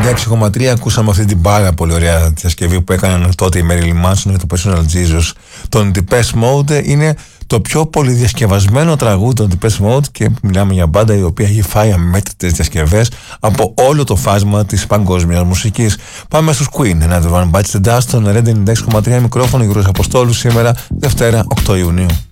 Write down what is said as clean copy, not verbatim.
96,3 ακούσαμε αυτή την πάρα πολύ ωραία διασκευή που έκαναν τότε η Marilyn Manson για το Personal Jesus. Το Depeche Mode είναι το πιο πολύ διασκευασμένο τραγούδι των Depeche Mode και μιλάμε για μπάντα η οποία έχει φάει αμέτρητες διασκευές από όλο το φάσμα της παγκόσμιας μουσικής. Πάμε στους Queen, Another One Bites the Dust, στον Red 96,3 μικρόφωνο Γιώργος Αποστόλου, σήμερα Δευτέρα 8 Ιουνίου.